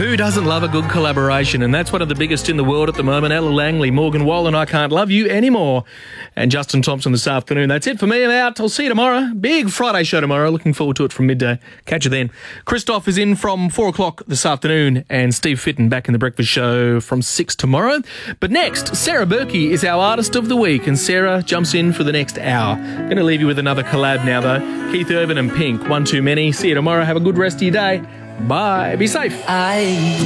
Who doesn't love a good collaboration? And that's one of the biggest in the world at the moment. Ella Langley, Morgan Wallen, I Can't Love You Anymore. And Justin Thompson this afternoon. That's it for me. I'm out. I'll see you tomorrow. Big Friday show tomorrow. Looking forward to it from midday. Catch you then. Christoph is in from 4 o'clock this afternoon, and Steve Fitton back in the breakfast show from 6 tomorrow. But next, Sarah Berkey is our artist of the week, and Sarah jumps in for the next hour. Going to leave you with another collab now, though. Keith Urban and Pink, One Too Many. See you tomorrow. Have a good rest of your day. Bye. Be safe.